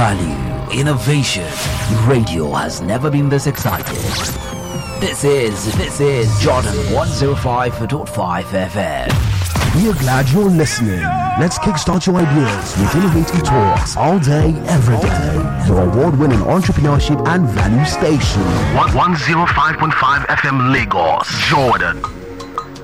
value, innovation. Radio has never been this excited. This is Jordan 105.5 FM. We are glad you're listening. Let's kickstart your ideas with innovative talks all day, every day. Your award-winning entrepreneurship and value station. 105.5 FM Lagos, Jordan.